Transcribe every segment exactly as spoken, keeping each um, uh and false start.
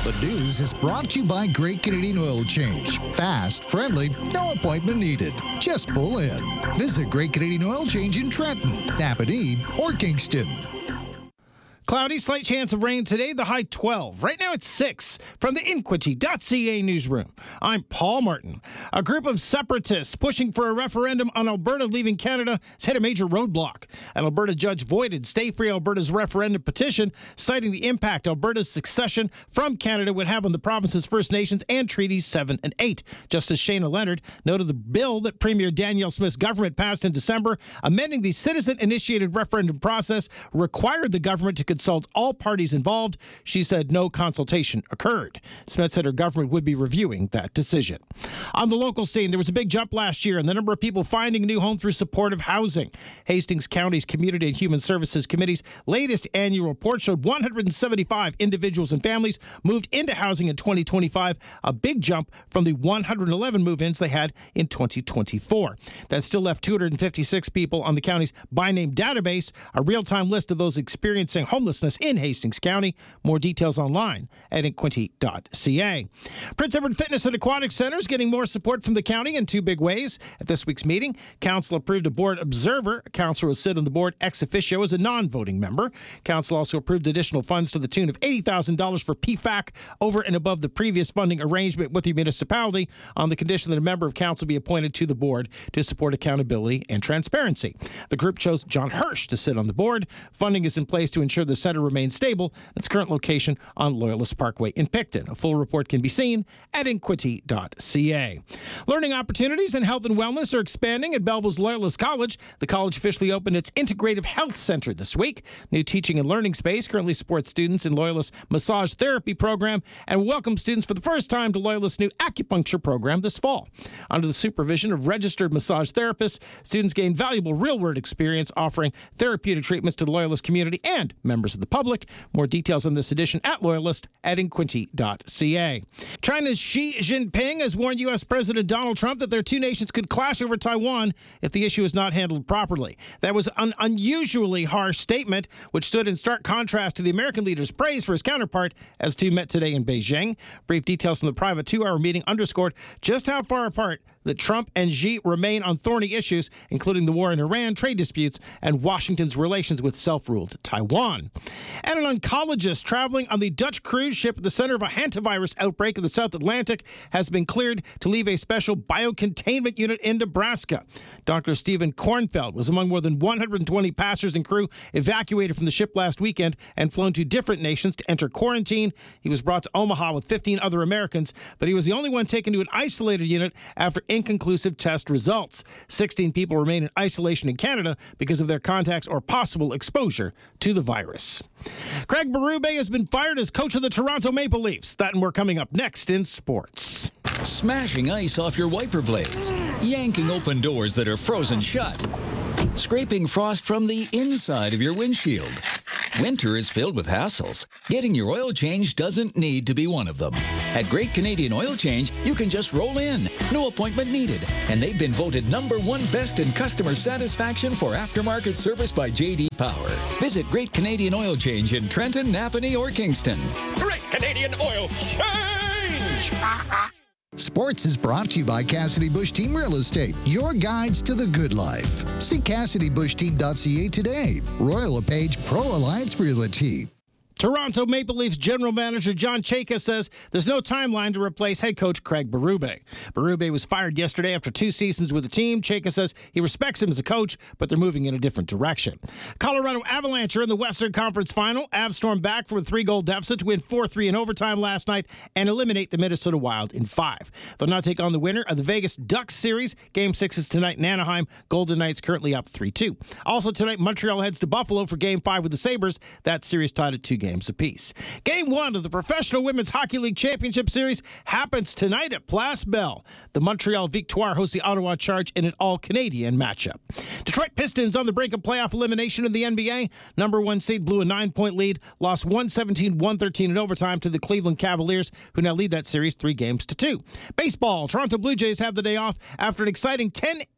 The news is brought to you by Great Canadian Oil Change. Fast, friendly, no appointment needed. Just pull in. Visit Great Canadian Oil Change in Trenton, Napanee, or Kingston. Cloudy, slight chance of rain today, the high twelve. Right now it's six. From the Inquity dot C A newsroom, I'm Paul Martin. A group of separatists pushing for a referendum on Alberta leaving Canada has hit a major roadblock. An Alberta judge voided Stay Free Alberta's referendum petition, citing the impact Alberta's secession from Canada would have on the province's First Nations and Treaties seven and eight. Justice Shayna Leonard noted the bill that Premier Danielle Smith's government passed in December, amending the citizen-initiated referendum process, required the government to consult all parties involved. She said no consultation occurred. Smith said her government would be reviewing that decision. On the local scene, there was a big jump last year in the number of people finding a new home through supportive housing. Hastings County's Community and Human Services Committee's latest annual report showed one hundred seventy-five individuals and families moved into housing in twenty twenty-five, a big jump from the one hundred eleven move-ins they had in twenty twenty-four. That still left two hundred fifty-six people on the county's by name database, a real-time list of those experiencing homelessness in Hastings County. More details online at inquity dot C A. Prince Edward Fitness and Aquatic Center is getting more support from the county in two big ways. At this week's meeting, Council approved a board observer. A councillor will sit on the board ex officio as a non-voting member. Council also approved additional funds to the tune of eighty thousand dollars for P FAC over and above the previous funding arrangement with the municipality, on the condition that a member of council be appointed to the board to support accountability and transparency. The group chose John Hirsch to sit on the board. Funding is in place to ensure the center remains stable at its current location on Loyalist Parkway in Picton. A full report can be seen at inquity dot C A. Learning opportunities in health and wellness are expanding at Belleville's Loyalist College. The college officially opened its Integrative Health Center this week. New teaching and learning space currently supports students in Loyalist's massage therapy program and welcomes students for the first time to Loyalist's new acupuncture program this fall. Under the supervision of registered massage therapists, students gain valuable real-world experience offering therapeutic treatments to the Loyalist community and members of the public. More details on this edition at Loyalist at inquity dot C A. China's Xi Jinping has warned U S. President Donald Trump that their two nations could clash over Taiwan if the issue is not handled properly. That was an unusually harsh statement, which stood in stark contrast to the American leader's praise for his counterpart as two met today in Beijing. Brief details from the private two-hour meeting underscored just how far apart that Trump and Xi remain on thorny issues, including the war in Iran, trade disputes, and Washington's relations with self-ruled Taiwan. And an oncologist traveling on the Dutch cruise ship at the center of a hantavirus outbreak in the South Atlantic has been cleared to leave a special biocontainment unit in Nebraska. Doctor Stephen Kornfeld was among more than one hundred twenty passengers and crew evacuated from the ship last weekend and flown to different nations to enter quarantine. He was brought to Omaha with fifteen other Americans, but he was the only one taken to an isolated unit after inconclusive test results. sixteen people remain in isolation in Canada because of their contacts or possible exposure to the virus. Craig Berube has been fired as coach of the Toronto Maple Leafs. That and more coming up next in sports. Smashing ice off your wiper blades, yanking open doors that are frozen shut, scraping frost from the inside of your windshield. Winter is filled with hassles. Getting your oil change doesn't need to be one of them. At Great Canadian Oil Change, you can just roll in. No appointment needed. And they've been voted number one best in customer satisfaction for aftermarket service by J D Power. Visit Great Canadian Oil Change in Trenton, Napanee, or Kingston. Great Canadian Oil Change! Sports is brought to you by Cassidy Bush Team Real Estate, your guides to the good life. See Cassidy Bush Team dot C A today. Royal LePage Pro Alliance Realty. Toronto Maple Leafs general manager John Chayka says there's no timeline to replace head coach Craig Berube. Berube was fired yesterday after two seasons with the team. Chayka says he respects him as a coach, but they're moving in a different direction. Colorado Avalanche are in the Western Conference Final. Avs stormed back for a three-goal deficit to win four three in overtime last night and eliminate the Minnesota Wild in five. They'll now take on the winner of the Vegas Ducks series. Game six is tonight in Anaheim. Golden Knights currently up three two. Also tonight, Montreal heads to Buffalo for Game five with the Sabres. That series tied at two games apiece. Game one of the Professional Women's Hockey League Championship Series happens tonight at Place Bell. The Montreal Victoire hosts the Ottawa Charge in an all-Canadian matchup. Detroit Pistons on the brink of playoff elimination in the N B A. Number one seed blew a nine-point lead, lost one seventeen to one thirteen in overtime to the Cleveland Cavaliers, who now lead that series three games to two. Baseball, Toronto Blue Jays have the day off after an exciting ten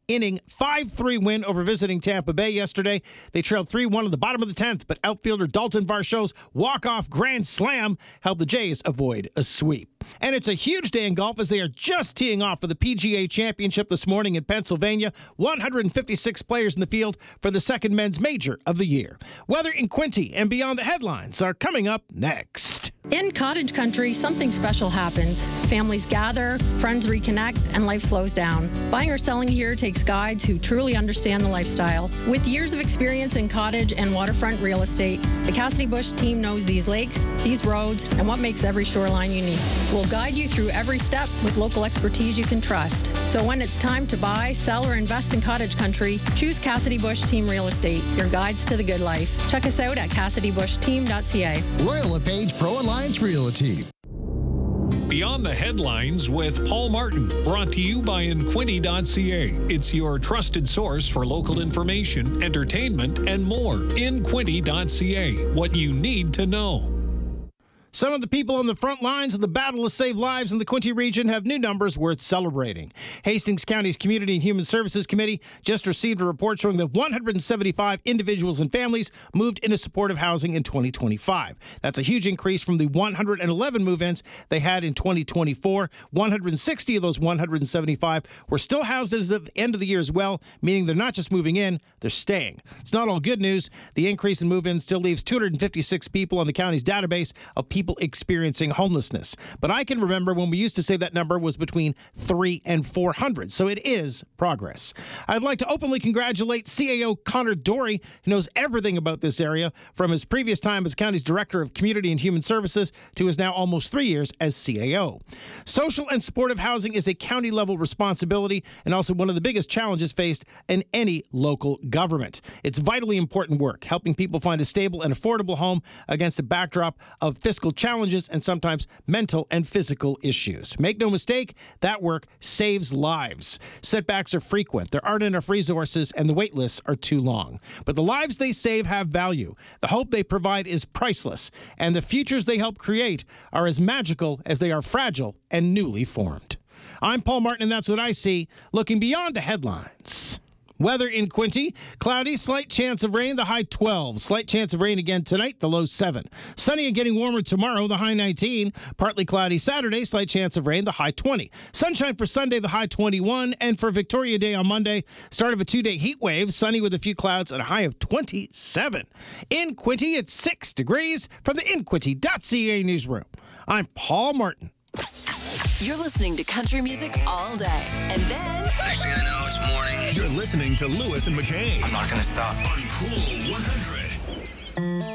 inning five three win over visiting Tampa Bay yesterday. They trailed three one in the bottom of the tenth, but outfielder Dalton Varsho's walk-off grand slam helped the Jays avoid a sweep. And it's a huge day in golf as they are just teeing off for the P G A Championship this morning in Pennsylvania. one hundred fifty-six players in the field for the second men's major of the year. Weather in Quinte and beyond the headlines are coming up next. In cottage country, something special happens. Families gather, friends reconnect, and life slows down. Buying or selling here takes guides who truly understand the lifestyle. With years of experience in cottage and waterfront real estate, the Cassidy Bush team knows these lakes, these roads, and what makes every shoreline unique. We'll guide you through every step with local expertise you can trust. So when it's time to buy, sell, or invest in cottage country, choose Cassidy Bush Team Real Estate, your guides to the good life. Check us out at cassidy bush team dot c a. Royal LePage Pro Alliance Realty. Beyond the Headlines with Paul Martin, brought to you by Inquinity dot c a. It's your trusted source for local information, entertainment, and more. Inquinity dot c a. What you need to know. Some of the people on the front lines of the battle to save lives in the Quinte region have new numbers worth celebrating. Hastings County's Community and Human Services Committee just received a report showing that one hundred seventy-five individuals and families moved into supportive housing in twenty twenty-five. That's a huge increase from the one hundred eleven move-ins they had in twenty twenty-four. one hundred sixty of those one hundred seventy-five were still housed as of the end of the year as well, meaning they're not just moving in, they're staying. It's not all good news. The increase in move-ins still leaves two hundred fifty-six people on the county's database of people experiencing homelessness. But I can remember when we used to say that number was between three and four hundred, so it is progress. I'd like to openly congratulate C A O Connor Dory, who knows everything about this area from his previous time as county's Director of Community and Human Services to his now almost three years as C A O. Social and supportive housing is a county-level responsibility and also one of the biggest challenges faced in any local government. It's vitally important work, helping people find a stable and affordable home against a backdrop of fiscal challenges and sometimes mental and physical issues. Make no mistake, that work saves lives. Setbacks are frequent, there aren't enough resources, and the wait lists are too long. But the lives they save have value. The hope they provide is priceless, and the futures they help create are as magical as they are fragile and newly formed. I'm Paul Martin, and that's what I see, looking beyond the headlines. Weather in Quinte, cloudy, slight chance of rain, the high twelve. Slight chance of rain again tonight, the low seven. Sunny and getting warmer tomorrow, the high nineteen. Partly cloudy Saturday, slight chance of rain, the high twenty. Sunshine for Sunday, the high twenty-one. And for Victoria Day on Monday, start of a two-day heat wave, sunny with a few clouds and a high of twenty-seven. In Quinte, it's six degrees from the Inquinity dot c a newsroom. I'm Paul Martin. You're listening to country music all day. And then... next thing I know, it's morning. You're listening to Lewis and McKay. I'm not going to stop. On Cool one hundred.